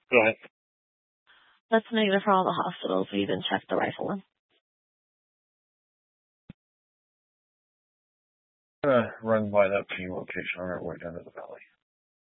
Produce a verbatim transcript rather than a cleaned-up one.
Go ahead. That's negative for all the hospitals. We even checked the rifle one. I'm going to run by that P location on our way down to the valley.